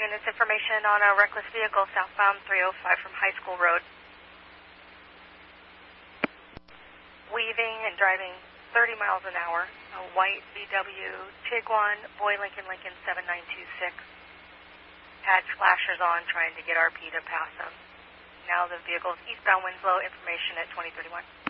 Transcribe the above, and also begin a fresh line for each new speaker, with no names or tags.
units information on a reckless vehicle southbound 305 from High School Road. Weaving and driving 30 miles an hour, a white VW Tiguan, Boy Lincoln 7926. Had flashers on trying to get RP to pass him. Now the vehicle's eastbound Winslow, information at 2031.